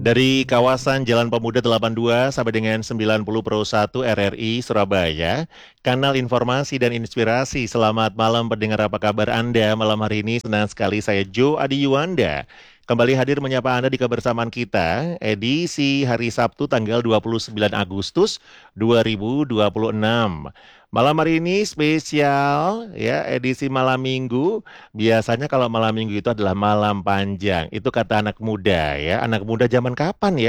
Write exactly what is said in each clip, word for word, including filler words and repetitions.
Dari kawasan Jalan Pemuda delapan puluh dua sampai dengan sembilan puluh Pro satu R R I Surabaya, kanal informasi dan inspirasi. Selamat malam pendengar, apa kabar Anda malam hari ini? Senang sekali saya Joe Adi Yuwanda kembali hadir menyapa Anda di kebersamaan kita edisi hari Sabtu tanggal dua puluh sembilan Agustus dua ribu dua puluh enam. Malam hari ini spesial ya, edisi malam minggu. Biasanya kalau malam minggu itu adalah malam panjang. Itu kata anak muda ya. Anak muda zaman kapan ya?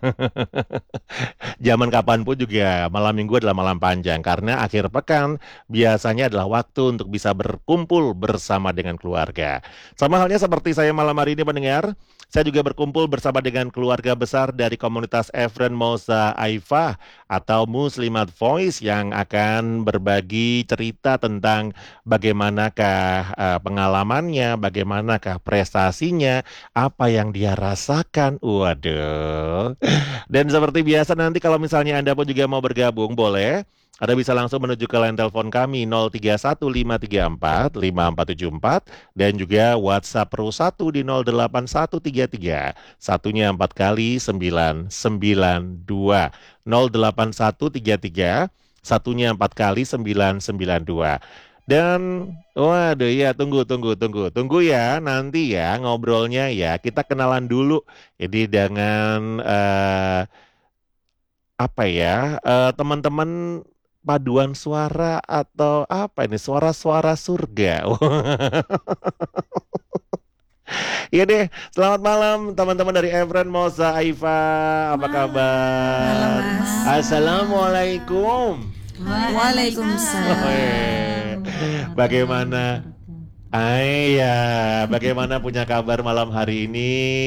Zaman kapan pun juga malam minggu adalah malam panjang. Karena akhir pekan biasanya adalah waktu untuk bisa berkumpul bersama dengan keluarga. Sama halnya seperti saya malam hari ini pendengar. Saya juga berkumpul bersama dengan keluarga besar dari komunitas Efren Moza Aifah atau Muslimat Voice yang akan berbagi cerita tentang bagaimanakah uh, pengalamannya, bagaimanakah prestasinya, apa yang dia rasakan. Waduh. Dan seperti biasa nanti kalau misalnya Anda pun juga mau bergabung, boleh. Anda bisa langsung menuju ke line telepon kami nol tiga satu lima tiga empat lima empat tujuh empat dan juga WhatsApp Pro satu di nol delapan satu tiga tiga satunya empat kali sembilan sembilan dua nol delapan satu tiga tiga satunya empat kali sembilan sembilan dua. Dan waduh ya, tunggu tunggu tunggu tunggu ya, nanti ya ngobrolnya ya, kita kenalan dulu ini dengan uh, apa ya, uh, teman-teman paduan suara atau apa ini, suara-suara surga. Iya deh, selamat malam teman-teman dari Efren Moza Aifah. Apa kabar? Malam, Mas. Assalamualaikum. Waalaikumsalam. Bagaimana? Ayah, bagaimana punya kabar malam hari ini?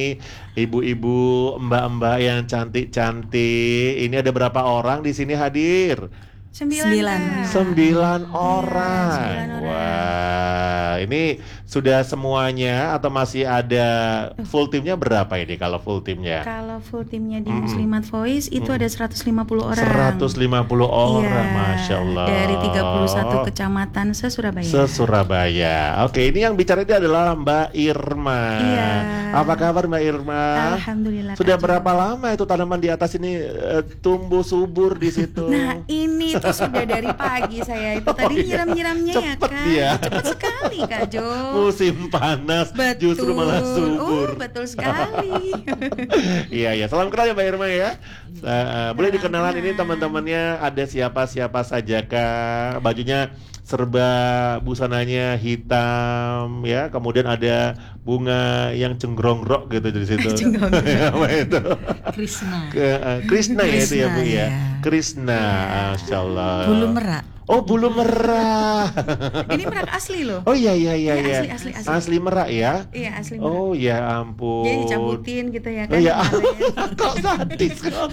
Ibu-ibu, mbak-mbak yang cantik-cantik. Ini ada berapa orang di sini hadir? Sembilan. Sembilan, Sembilan orang. Ya, sembilan orang. Wah, ini sudah semuanya atau masih ada full timnya berapa ini kalau full timnya? Kalau full timnya di Mm-mm. Muslimat Voice itu Mm. ada seratus lima puluh orang. seratus lima puluh orang, Iya, Masya Allah. dari tiga puluh satu kecamatan se-Surabaya. Se-Surabaya. Oke, ini yang bicara ini adalah Mbak Irma. Iya. Apa kabar Mbak Irma? Alhamdulillah. Sudah Kak berapa Jo. lama itu tanaman di atas ini eh, tumbuh subur di situ? Nah, ini tuh sudah dari pagi saya itu Oh, tadi iya. nyiram-nyiramnya ya Cepet kan. dia. Cepat sekali Kak Jo. Musim panas Betul. justru malah subur. Oh, betul sekali. Iya, iya. Salam kenal ya Mbak Irma ya. Uh, uh, boleh Salam dikenalan ini kenal. teman-temannya, ada siapa-siapa saja kah? Bajunya serba, busananya hitam ya. Kemudian ada bunga yang cenggrong-grok gitu di situ. Cenggrong-grok. Apa itu? Krishna. Ke, uh, Krishna ya itu ya Bu Krishna, ya. ya. Krishna, Masya Allah. Bulu merak. Oh, bulu merah. Ini merak asli loh. Oh iya iya iya Iya, iya. asli, asli, asli. Asli merak ya. Iya, asli merak. Oh ya ampun. Jadi dicabutin gitu ya kan. Oh iya. kemarin. Kok sadis kan?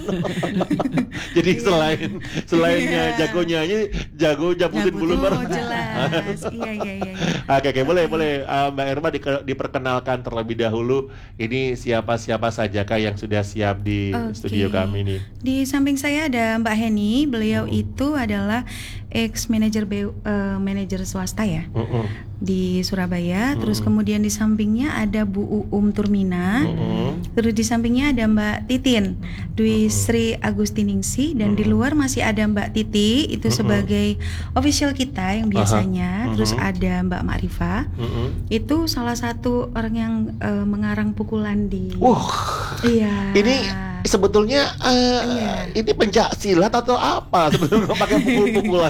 Jadi Iya. selain selainnya Iya. jago nyanyi, jago jabutin Nyabut. bulu Oh, merah. jelas. Iya, iya, iya. iya. Oke, oke, boleh, boleh. Uh, Mbak Irma di- diperkenalkan terlebih dahulu. Ini siapa-siapa sajakah yang sudah siap di Oke. studio kami ini? Di samping saya ada Mbak Heni. Beliau Hmm. itu adalah ex manajer B U, eh, manajer swasta ya Mm-mm. di Surabaya. Terus Hmm. kemudian di sampingnya ada Bu Uum Turmina. Mm-mm. Terus di sampingnya ada Mbak Titin Dwi Mm-mm. Sri Agustiningsi. Dan di Mm-mm. luar masih ada Mbak Titi. Itu Mm-mm. sebagai official kita yang biasanya. Aha. Terus Mm-mm. ada Mbak Makrifah. Mm-mm. Itu salah satu orang yang eh, mengarang pukulan di. Wah, Iya. ini sebetulnya eh, Iya. ini pencak silat atau apa sebetulnya pakai pukul-pukulan?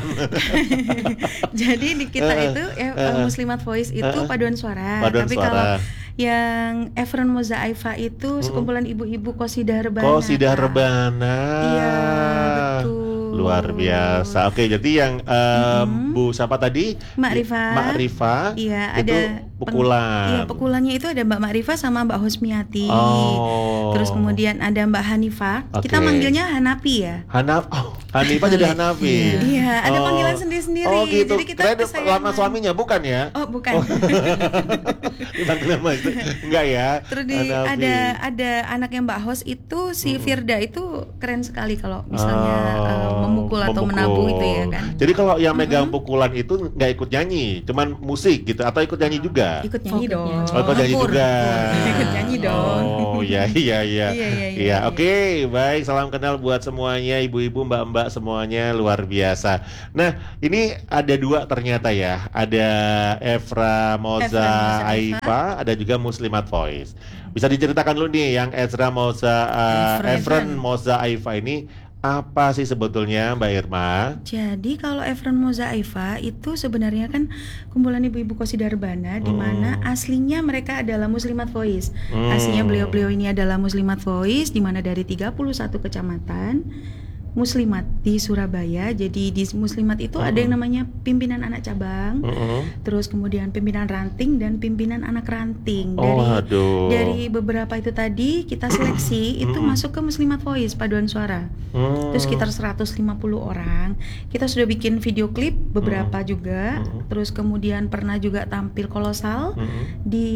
Jadi di kita Eh, itu ya, eh, eh, Muslimat Voice itu eh, paduan suara. Paduan Tapi suara. kalau yang Efren Moza Aifah itu sekumpulan ibu-ibu Qosidah Rebana. Qosidah Kak. Rebana. Iya, betul. Luar biasa. Oke, jadi yang eh, Mm-mm. Bu siapa tadi? Mbak Rifa. Mbak Rifa. Iya, itu ada pukulan. Iya, pukulannya itu ada Mbak Makrifah sama Mbak Husmiati. Oh. Terus kemudian ada Mbak Hanifah. Kita Oke. manggilnya Hanapi ya. Hanaf, oh, Hanifah jadi Hanafi. Iya, ada Oh. panggilan sendiri-sendiri. Oh gitu. Jadi kita Kirain kesayangan. lama suaminya bukan ya? Oh, bukan. Dipanggil nama itu. Enggak ya. Terus di, Hanafi. ada ada anaknya Mbak Hos itu si Firda itu keren sekali kalau misalnya Oh, eh, memukul atau menabu itu ya kan. Jadi kalau yang megang pukulan itu nggak ikut nyanyi, cuman musik gitu atau ikut nyanyi juga? juga? Ikut nyanyi Fokusnya. dong. Oh, ikut nyanyi Ngepur, juga. ngepur. Ikut nyanyi dong. Oh, iya iya iya. Iya, iya, iya, Iya, iya. oke, baik. Salam kenal buat semuanya, ibu-ibu, mbak-mbak semuanya luar biasa. Nah, ini ada dua ternyata ya. Ada Evra Moza Evra Moza Aifa, ada juga Muslimat Voice. Bisa diceritakan dulu nih yang Ezra Moza uh, Efren. Efren Moza Aifa ini apa sih sebetulnya Mbak Irma? Jadi kalau Efren Moza Aifa itu sebenarnya kan kumpulan ibu-ibu Qasidah Rebana di mana Hmm. aslinya mereka adalah Muslimat Voice. Hmm. Aslinya beliau-beliau ini adalah Muslimat Voice di mana dari tiga puluh satu kecamatan Muslimat di Surabaya. Jadi di Muslimat itu ada yang namanya pimpinan anak cabang, Mm-mm. terus kemudian pimpinan ranting dan pimpinan anak ranting. Oh, Dari aduh. dari beberapa itu tadi kita seleksi itu Mm-mm. masuk ke Muslimat Voice paduan suara. Hmm. Itu sekitar seratus lima puluh orang. Kita sudah bikin video klip beberapa juga. Mm. Terus kemudian pernah juga tampil kolosal Mm-mm. di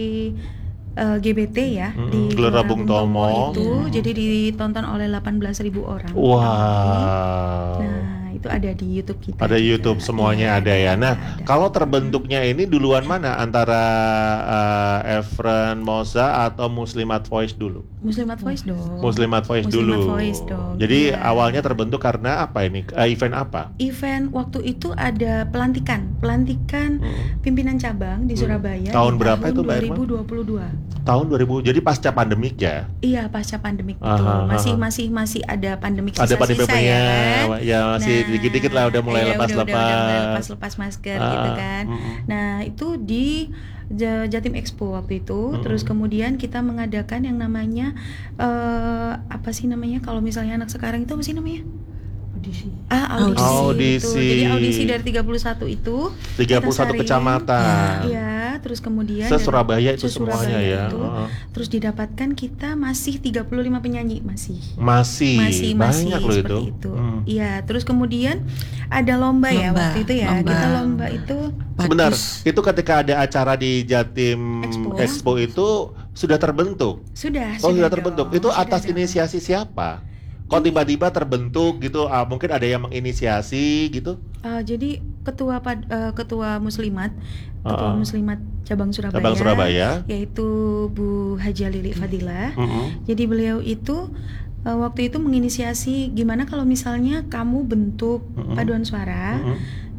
eh, G B T ya, Mm-mm. di Gelora Bung Tomo. itu. Iya. Jadi ditonton oleh delapan belas ribu orang. Wow. Nah, itu ada di YouTube kita. Ada juga. YouTube semuanya Iya, ada ya. Nah, ada. kalau terbentuknya ini duluan mana antara uh, Efren Moza atau Muslimat Voice dulu? Muslimat Voice dong. Muslimat Voice Muslimat dulu. Voice dong, Jadi iya. awalnya terbentuk karena apa ini? Eh, event apa? Event waktu itu ada pelantikan, pelantikan Hmm. pimpinan cabang di Hmm. Surabaya. Tahun di berapa tahun itu, Mbak dua Irma? ribu dua puluh dua. Tahun dua ribu. Jadi pasca pandemik ya? Iya, pasca pandemik Aha, itu. aha. Masih masih masih ada pandemik Ada sisa-sisa pandemiknya. ya kan. Ya masih Nah, dikit-dikit lah udah mulai iya, udah- udah- udah mulai lepas-lepas. lepas-lepas masker Ah, gitu kan. mm-mm. Nah, itu di Ja- Jatim Expo waktu itu. Mm-mm. Terus kemudian kita mengadakan yang namanya eh apa sih namanya kalau misalnya anak sekarang itu apa sih namanya? Audisi. Ah, audisi, Audisi. itu. Jadi audisi dari tiga puluh satu itu tiga puluh satu kita saring. kecamatan. Iya, terus kemudian Se-Surabaya dan- itu semuanya se-Surabaya ya. itu. Heeh. Terus didapatkan kita masih tiga puluh lima penyanyi masih. Masih, Masih masih banyak loh itu. seperti itu. Hmm. Iya, terus kemudian ada lomba, ya Lomba, waktu itu ya. lomba. Kita lomba itu Sebentar, Bagus. itu ketika ada acara di Jatim Expo. Expo, itu sudah terbentuk. sudah Oh, sudah dong, terbentuk. Itu sudah atas dong. inisiasi siapa? Kok tiba-tiba terbentuk gitu? Ah, mungkin ada yang menginisiasi gitu? Eh, jadi ketua pad- eh, ketua Muslimat, ketua Uh-uh. Muslimat cabang Surabaya, Cabang Surabaya. yaitu Bu Haja Lili Fadila. Mm-mm. Jadi beliau itu eh, waktu itu menginisiasi gimana kalau misalnya kamu bentuk Mm-mm. paduan suara Mm-mm.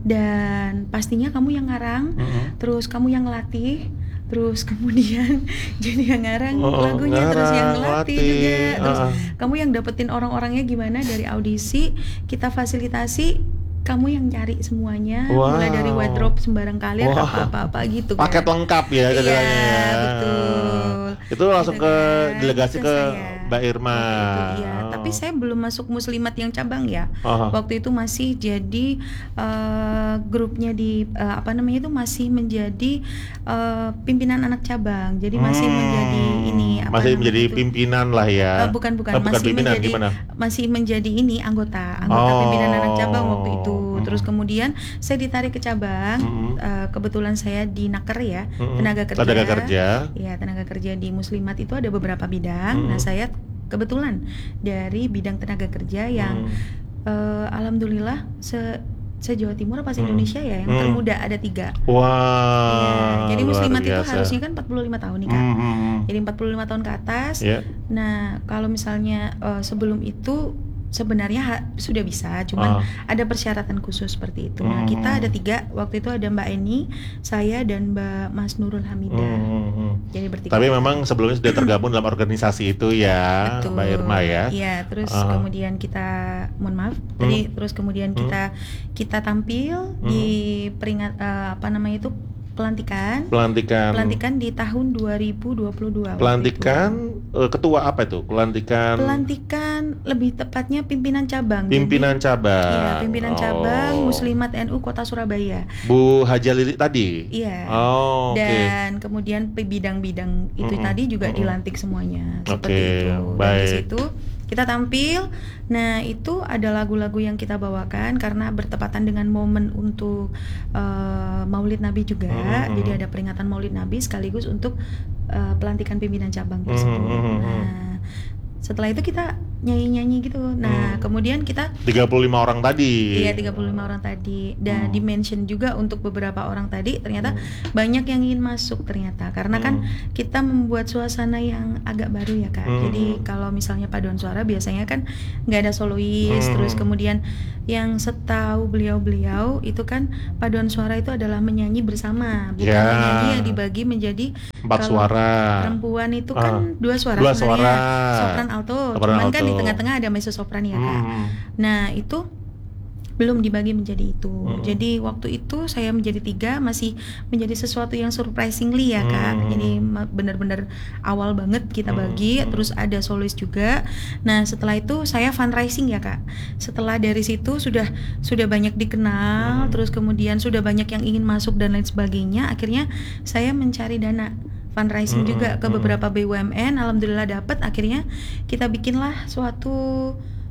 dan pastinya kamu yang ngarang, Mm-mm. terus kamu yang ngelatih, terus kemudian jadi yang ngarang Oh, lagunya, terus yang ngarang, ngelatih latih, juga, terus ah. kamu yang dapetin orang-orangnya gimana dari audisi, kita fasilitasi, kamu yang cari semuanya, Wow. mulai dari wardrobe sembarang kalian Wow. apa-apa-apa gitu Paket kan. lengkap ya Iya, ceritanya ya. betul. Itu langsung Gitu ke kan. delegasi Ke ke saya. Mbak Irma. Waktu itu, iya. Oh. Tapi saya belum masuk Muslimat yang cabang ya. Oh. Waktu itu masih jadi eh, grupnya di eh, apa namanya itu masih menjadi eh, pimpinan anak cabang. Jadi masih Hmm, menjadi ini apa masih namanya menjadi itu? pimpinan lah ya. Eh, bukan bukan Oh, bukan masih pimpinan, menjadi gimana? masih menjadi ini anggota anggota Oh. pimpinan anak cabang waktu itu. Mm-mm. Terus kemudian saya ditarik ke cabang. Mm-mm. Eh, kebetulan saya di Naker ya, Mm-mm. tenaga kerja. Tenaga kerja. Ya, tenaga kerja di Muslimat itu ada beberapa bidang. Hmm. Nah, saya kebetulan dari bidang tenaga kerja yang Hmm. eh, alhamdulillah se se Jawa Timur apa se Hmm. Indonesia ya yang Hmm. termuda ada tiga. Wah. Ya, jadi luar Muslimat itu biasa. harusnya kan empat puluh lima tahun nih Kak. Hmm, hmm, hmm. Jadi empat puluh lima tahun ke atas. Ya. Nah, kalau misalnya eh, sebelum itu sebenarnya ha- sudah bisa, cuman Ah. ada persyaratan khusus seperti itu. Nah, Hmm. kita ada tiga. Waktu itu ada Mbak Eni, saya dan Mbak Mas Nurul Hamidah. Hmm, hmm, hmm. Jadi bertiga. Tapi memang sebelumnya sudah tergabung dalam organisasi itu ya, Betul. Mbak Irma ya. Iya, terus Ah. kemudian kita mohon maaf, tadi terus kemudian Hmm. kita kita tampil di peringat eh, apa namanya itu pelantikan. Pelantikan. Pelantikan di tahun dua ribu dua puluh dua. waktu Pelantikan itu. eh, ketua apa itu? Pelantikan Pelantikan lebih tepatnya pimpinan cabang. pimpinan Jadi, cabang. Iya, pimpinan cabang Oh. Muslimat N U Kota Surabaya. Bu Haja Lili tadi. Iya. Oh, oke. Dan kemudian pe- bidang-bidang itu Mm-mm, tadi juga mm-mm. dilantik semuanya seperti Oke, itu. Dan di baik. situ kita tampil. Nah, itu ada lagu-lagu yang kita bawakan karena bertepatan dengan momen untuk eh, Maulid Nabi juga. Mm-mm. Jadi ada peringatan Maulid Nabi sekaligus untuk eh, pelantikan pimpinan cabang tersebut. Mm-mm. Nah, setelah itu kita nyanyi-nyanyi gitu. Nah, Hmm. kemudian kita tiga puluh lima orang tadi. Iya, tiga puluh lima orang tadi. Dan Hmm. di-mention juga untuk beberapa orang tadi ternyata Hmm. banyak yang ingin masuk ternyata. Karena kan Hmm. kita membuat suasana yang agak baru ya, Kak. Hmm. Jadi kalau misalnya paduan suara biasanya kan nggak ada solois, Hmm. terus kemudian yang setahu beliau-beliau itu kan paduan suara itu adalah menyanyi bersama, bukan Ya. menyanyi yang dibagi menjadi Empat kalau suara. perempuan itu Ah. kan dua suara Dua sebenarnya, suara. sopran alto, Sopran cuman kan di alto. tengah-tengah ada mezzo sopran ya, Kak. Hmm. Nah, itu belum dibagi menjadi itu. Hmm. Jadi waktu itu saya menjadi tiga, masih menjadi sesuatu yang surprisingly ya, Kak. Hmm. Jadi ma- benar-benar awal banget kita Hmm. bagi, Hmm. terus ada solois juga. Nah, setelah itu saya fundraising ya, Kak. Setelah dari situ sudah sudah banyak dikenal, Hmm. terus kemudian sudah banyak yang ingin masuk dan lain sebagainya. Akhirnya saya mencari dana fundraising Hmm. juga ke Hmm. beberapa B U M N. Alhamdulillah dapat. Akhirnya kita bikinlah suatu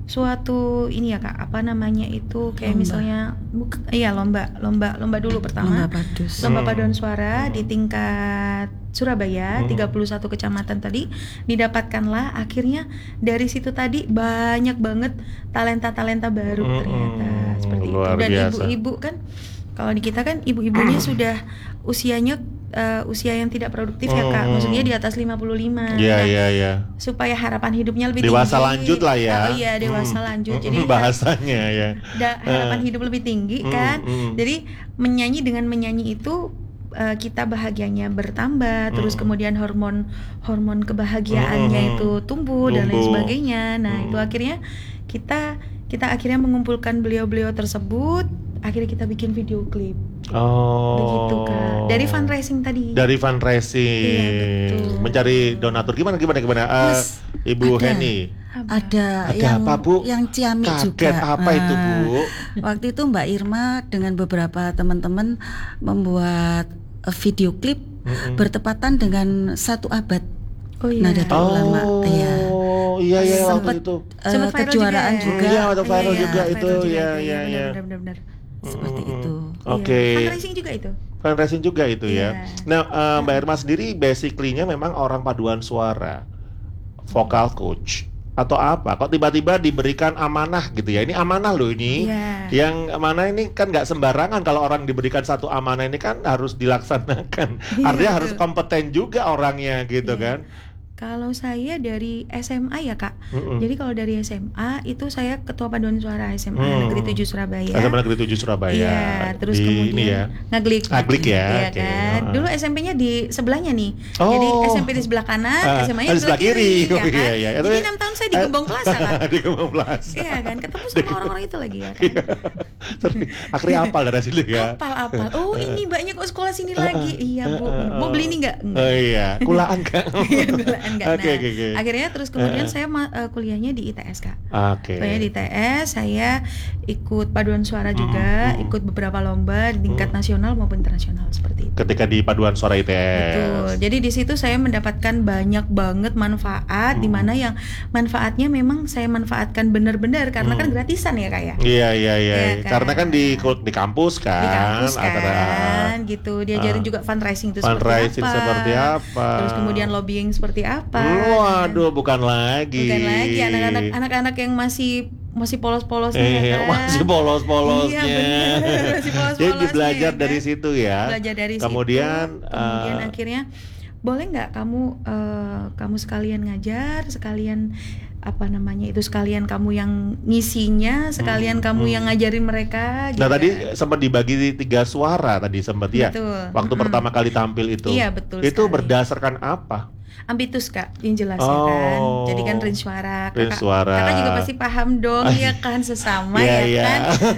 suatu ini ya, Kak, apa namanya itu kayak Lomba. misalnya buk- iya lomba lomba lomba dulu pertama Lomba padus. lomba Hmm. paduan suara Hmm. di tingkat Surabaya, Hmm. tiga puluh satu kecamatan tadi didapatkanlah. Akhirnya dari situ tadi banyak banget talenta-talenta baru Hmm. ternyata seperti itu. Luar Dan biasa. ibu-ibu kan kalau di kita kan ibu-ibunya sudah usianya eh, usia yang tidak produktif ya, Kak. Hmm. Maksudnya di atas lima puluh lima. Iya, Nah, iya, iya. supaya harapan hidupnya lebih Dewasa tinggi. lanjut lah ya. Oh iya, dewasa Hmm. lanjut. Hmm, Jadi bahasanya ya. da- harapan Eh. hidup lebih tinggi Hmm, kan. hmm. Jadi menyanyi dengan menyanyi itu eh, kita bahagianya bertambah, terus Hmm. kemudian hormon hormon kebahagiaannya Hmm. itu tumbuh dan lain Tumbuh. sebagainya. Nah, Hmm. itu akhirnya kita kita akhirnya mengumpulkan beliau-beliau tersebut, akhirnya kita bikin video klip. Oh. Begitu, Kak. Dari fundraising tadi. Dari fundraising. Iya, betul. Mencari donatur gimana gimana gimana? Eh, Mas, Ibu ada. Heni. Apa? Ada, Ada yang apa, Bu? yang ciamik Kaget juga. apa itu, Bu? Nah, waktu itu Mbak Irma dengan beberapa teman-teman membuat eh, video klip Mm-mm. bertepatan dengan satu abad Oh iya. Nahdlatul Ulama. Iya. Oh, iya iya waktu Sempet, itu. eh, Sempet viral kejuaraan juga ya? juga, Iya, waktu viral Iya, juga viral itu. juga Iya, itu. iya, iya. Benar, benar, benar. seperti Mm-mm. itu. Oke. Iya. Fundraising juga itu. Fundraising juga itu ya. Iya. Nah, eh, Mbak Irma sendiri basically-nya memang orang paduan suara, vocal coach atau apa? Kok tiba-tiba diberikan amanah gitu ya? Ini amanah loh ini. Iya. Yang amanah ini kan nggak sembarangan, kalau orang diberikan satu amanah ini kan harus dilaksanakan. Iya, Artinya harus betul. kompeten juga orangnya gitu Iya. kan. Kalau saya dari S M A ya, Kak. Mm-mm. Jadi kalau dari S M A itu saya ketua paduan suara S M A Hmm. Negeri tujuh Surabaya. S M A Negeri tujuh Surabaya. Iya, terus Di kemudian ini ya. ngaglik, Ngaglik ya, iya oke, kan. heeh. Dulu S M P-nya di sebelahnya nih. Oh. Jadi S M P di sebelah kanan, Ah, S M A-nya di di sebelah kiri, Oh, ya kan. iya, iya. Itu- Jadi enam tahun saya di Gembong Plaza, Kak. Di Gembong Plaza. Iya kan, ketemu sama orang-orang itu lagi ya kan. Iya. Sering- Akhirnya apal dari situ ya. Apal-apal. Oh, ini mbaknya kok sekolah sini lagi. Iya, Bu. Mau beli ini enggak? Oh iya, kulaan kan. Iya, gulaan enggak. Oke, Nah, oke, oke. akhirnya terus kemudian Eh. saya ma- eh, kuliahnya di I T S, Kak. Oke. Kuliahnya di I T S, saya ikut paduan suara juga, mm. ikut beberapa lomba di tingkat Mm. nasional maupun internasional seperti itu. Ketika di paduan suara I T S. Betul. Jadi di situ saya mendapatkan banyak banget manfaat, di Hmm. mana yang manfaatnya memang saya manfaatkan benar-benar karena Hmm. kan gratisan ya, Kak ya. Iya iya iya. Iya kan? Karena kan di di kampus kan. Di kampus antara- kan, gitu. Diajarin Ah. juga fundraising itu Fundraising seperti apa. seperti apa. Terus kemudian lobbying seperti apa. Waduh, bukan lagi. Bukan lagi anak-anak anak-anak yang masih masih polos-polosnya Eh, ya kan. masih polos-polosnya. Iya, bener, masih polos-polosnya, Jadi belajar ya dari kan? situ ya. Belajar dari Kemudian, situ. Kemudian eh, akhirnya boleh nggak kamu eh, kamu sekalian ngajar, sekalian apa namanya itu sekalian kamu yang ngisinya, sekalian Hmm, kamu hmm. yang ngajarin mereka. Nah gitu tadi kan. sempat dibagi tiga suara tadi sempat ya. Betul. Waktu Mm-mm. pertama kali tampil itu. Iya, betul Itu sekali. berdasarkan apa? Ambitus, Kak, yang jelas ya Oh. kan. Jadi kan range suara. Range Kakak, suara. kakak juga pasti paham dong ya kan, sesama Iya, ya iya. kan.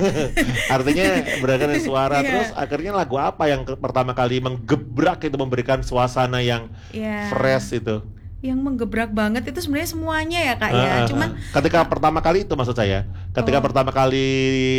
Artinya berdasarkan suara. Iya. Terus akhirnya lagu apa yang ke- pertama kali menggebrak itu, memberikan suasana yang Iya. fresh itu? Yang menggebrak banget itu sebenarnya semuanya ya, Kak Ah, ya. ah, Cuman ah. ketika pertama kali itu maksud saya, ketika Oh. pertama kali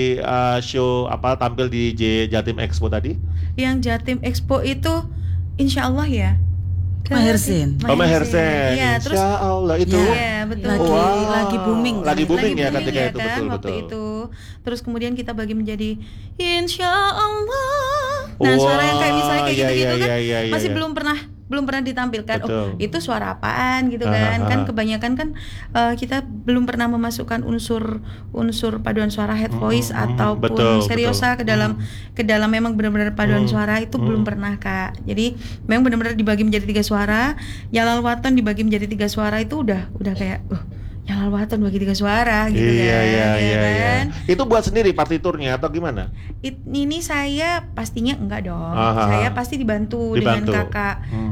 uh, show apa tampil di J Jatim Expo tadi. yang Jatim Expo itu insya Allah ya. Maher Zain. Oh, Maher Zain. Iya, terus Insya Allah itu. iya, betul. Lagi Wow. lagi booming. Lagi kan? booming ya booming ketika ya itu, kan, betul, waktu betul. itu. Terus kemudian kita bagi menjadi insya Allah. Nah, Wah, suara yang kayak misalnya kayak iya, gitu-gitu iya, kan iya, iya, masih iya. belum pernah belum pernah ditampilkan. Betul. Oh, itu suara apaan gitu Ah, kan. ah, Kan ah. kebanyakan kan uh, kita belum pernah memasukkan unsur unsur paduan suara head Mm, voice mm, mm, ataupun betul, seriosa betul. ke dalam Mm. ke dalam memang benar-benar paduan Mm, suara itu mm. belum pernah, Kak. Jadi memang benar-benar dibagi menjadi tiga suara. Yalal waton dibagi menjadi tiga suara itu udah udah kayak uh, Yalal waton bagi tiga suara gitu Iya, kan. iya, ya iya, iya. kan? Itu buat sendiri partiturnya atau gimana? It- ini saya pastinya enggak dong. Ah, ah, Saya ah. pasti dibantu, Dibantu. dengan kakak Hmm.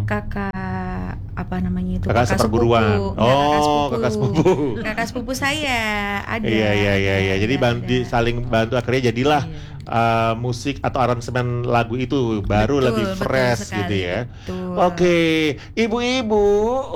kakak apa namanya itu? Kakak seperguruan. sepupu. Enggak, kakak Oh, sepupu. kakak sepupu. Kakak sepupu saya ada. Iya, iya, iya, ada, iya. Jadi ada, ban- ada. di- saling bantu akhirnya jadilah Iya. uh, musik atau aransemen lagu itu baru Betul, lebih betul fresh sekali, gitu ya. betul. Oke, ibu-ibu,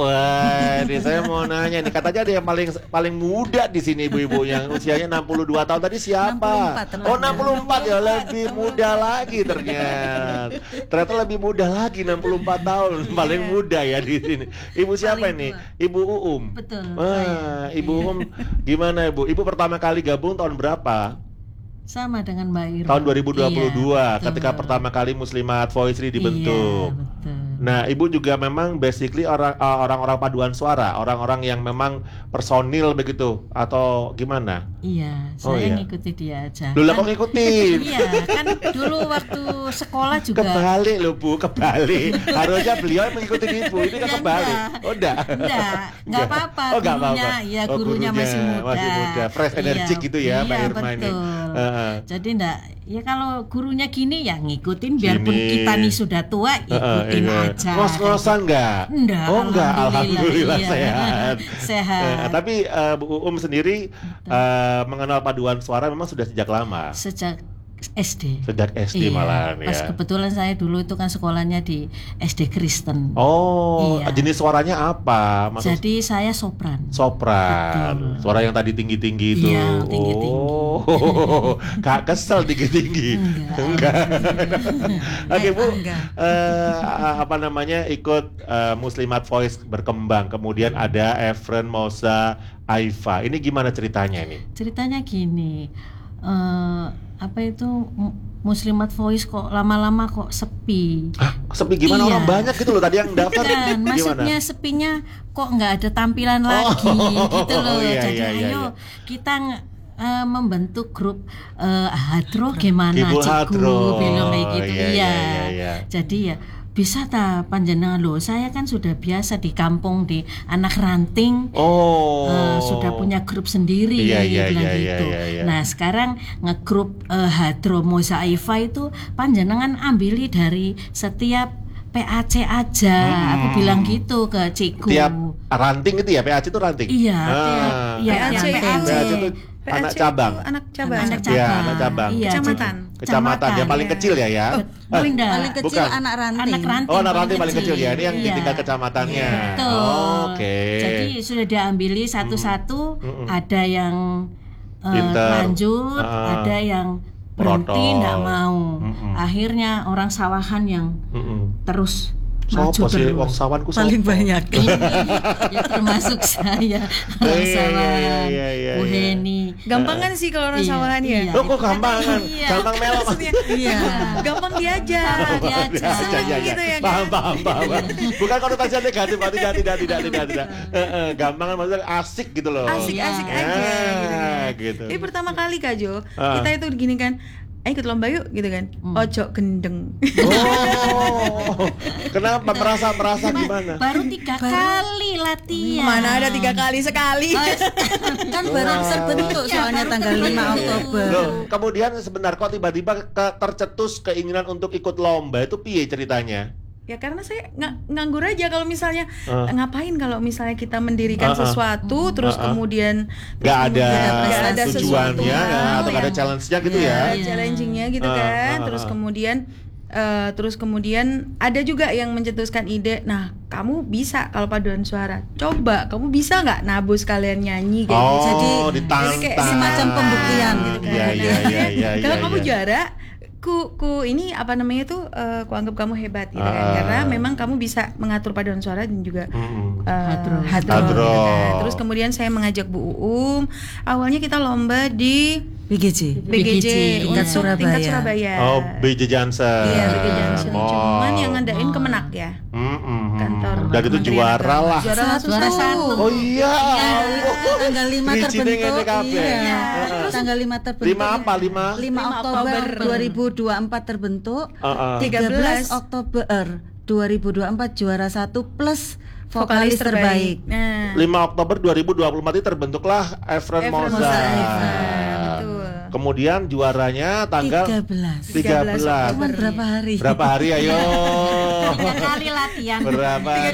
wah, ini saya mau nanya nih, katanya ada yang paling paling muda di sini ibu-ibu yang usianya enam puluh dua tahun tadi siapa? enam puluh empat teman. Oh, enam puluh empat ya, lebih muda lagi ternyata. Ternyata lebih muda lagi enam puluh empat tahun, paling muda ya di sini. Ibu siapa Paling ini? tua. Ibu Uum. Betul, Wah, saya. Ibu Uum gimana Ibu? Ibu pertama kali gabung tahun berapa? Sama dengan Mbak Irma. Tahun dua ribu dua puluh dua, Iya, ketika betul. pertama kali Muslimat Voice ini dibentuk. Iya, betul. Nah, Ibu juga memang basically orang uh, orang-orang paduan suara, orang-orang yang memang personil begitu atau gimana? Iya, Oh, saya iya. ngikuti dia aja. Dulu kok Kan- ngikutin? Iya, kan dulu waktu sekolah juga. Kebalik loh Bu, kebalik. Harusnya beliau yang mengikuti Ibu, ini kan Ya, kebalik. enggak. Oh enggak? Enggak, enggak apa-apa. Oh enggak Gurunya, apa-apa. ya Oh, gurunya masih muda. Masih muda, fresh Iya, energik gitu ya Mbak iya, Irma ini. betul. Heeh. Jadi enggak, ya kalau gurunya gini ya ngikutin, biarpun Gini. kita nih sudah tua, ikutin Heeh, iya. aja. Ngos-ngosan enggak? Enggak, Oh enggak, alhamdulillah, iya. sehat. Sehat. Eh, tapi eh, Bu Uum sendiri eh, mengenal paduan suara memang sudah sejak lama. Sejak S D. Sejak S D Iya, malahan pas ya. kebetulan saya dulu itu kan sekolahnya di S D Kristen. Oh, Iya. jenis suaranya apa? Maksud Jadi saya sopran. sopran. Betul. Suara yang tadi tinggi-tinggi itu. Iya, tinggi-tinggi. Oh, Kak kesel tinggi-tinggi. Enggak. Oke, Bu. Enggak. Eh, apa namanya? Ikut eh, Muslimat Voice berkembang. Kemudian ada Efren, Moza, Aifa. Ini gimana ceritanya ini? Ceritanya gini, eh, apa itu mu- Muslimat Voice kok lama-lama kok sepi. Hah, sepi gimana? Iya. Orang banyak gitu loh tadi yang daftar. Bukan, maksudnya Gimana? sepinya kok nggak ada tampilan lagi gitu loh. iya, Jadi iya, iya, ayo iya. kita nge- eh, membentuk grup eh, Hadro gimana Kibul Cikgu Hadro. bilang kayak gitu. Iya, Iya. iya, iya, iya. Jadi ya bisa ta panjenengan loh. Saya kan sudah biasa di kampung di anak ranting. Oh. Eh, sudah punya grup sendiri, Iya, iya, bilang iya, iya, gitu. iya, iya. Nah sekarang ngegrup eh, Hadro Moza Aifa itu panjenengan ambili dari setiap P A C aja. Hmm. Aku bilang gitu ke Cikgu. Tiap ranting itu ya, P A C itu ranting. Iya, Ah. tiap iya, P A C tiap itu- P A C itu P A C anak itu cabang. anak cabang. Anak Iya, cabang. anak cabang. Iya, Kecamatan. jadi- Kecamatan yang paling Iya. kecil ya ya. Bet- paling dah. Paling kecil Bukan. anak ranting. Anak ranting. Oh, anak ranting paling kecil ya. Ini yang di Iya. tingkat kecamatannya. Betul. Oh, oke. Jadi sudah diambili satu-satu. Mm-mm. Ada yang eh, Pinter. lanjut, Ah. ada yang berhenti Protol. nggak mau. Mm-mm. Akhirnya orang sawahan yang Mm-mm. terus maju Sopo sih terus. wong sawanku Paling sopo? banyak. Ini ya termasuk saya, orang Iya, sawahan, iya, iya, Bu iya. Heni. Gampang kan sih kalau orang Iya, sawahan ya. iya. Loh kok gampangan? Iya. Gampang melok. Maksudnya, Iya. gampang diajak. Gampang diajak. Iya, iya, iya. Gitu ya, kan? Paham, paham, paham. Bukan konotasi negatif, Pak. tidak, tidak, tidak, tidak, tidak. Eh, eh, Gampangan maksudnya asik gitu loh. Asik-asik Iya. aja gitu Ah, kan. gitu. Ini pertama kali Kak Jo, Ah. kita itu gini kan, ayo ikut lomba yuk gitu kan. Hmm. Ojo gendeng. Oh, kenapa merasa merasa Ma- gimana? Baru tiga kali latihan. Mana ada tiga kali sekali. Kan baru terbentuk soalnya tanggal lima Oktober. Loh, kemudian sebentar kok tiba-tiba ke- tercetus keinginan untuk ikut lomba itu piye ceritanya? Ya karena saya ng- nganggur aja kalau misalnya Ah. ngapain kalau misalnya kita mendirikan Ah, ah. sesuatu terus Ah, ah. kemudian Nggak terus ada kemudian nggak ada sesuatu tujuannya hal ya, atau nggak ada yang- challenge-nya gitu ya, ya? Iya. challengingnya gitu Ah, kan. ah, Terus ah. kemudian eh, terus kemudian ada juga yang mencetuskan ide. Nah, kamu bisa kalau paduan suara. Coba, kamu bisa nggak nabu sekalian nyanyi kayak Oh, gitu. Jadi- ditantang. jadi kayak semacam pembuktian gitu kan. Iya, iya, iya, iya. Kalau iya, kamu iya. juara, ku ku ini apa namanya tuh eh, ku anggap kamu hebat gitu kan. Ah. Karena memang kamu bisa mengatur paduan suara dan juga Mm-mm. eh, Hadro. hadro, Hadro. gitu kan. Terus kemudian saya mengajak Bu Uum. Awalnya kita lomba di B G J. B G J Tingkat untuk Surabaya. tingkat Surabaya. Oh, B J Jansen. Iya, B J Jansen. Oh. Cuman yang ngadain Kemenak ya. Mm, mm, mm. Kantor Dan itu Kementerian juara Agama. lah. Juara satu. Juara satu. Oh iya. Tanggal lima Rijine terbentuk. ngene kabeh. Iya. Heeh. Tanggal lima terbentuk. Lima apa? Lima? lima lima Oktober Oktober dua ribu dua puluh empat terbentuk. Heeh. tiga tiga belas belas Oktober dua ribu dua puluh empat juara satu plus vokalis vokalis terbaik. Nah, lima Oktober dua ribu dua puluh empat ini terbentuklah Efren Efren Moza. Moza. Ah. Betul. Kemudian juaranya tanggal tiga belas. tiga belas. Cuman berapa hari? Berapa hari ayo? Tiga kali latihan. Berapa hari?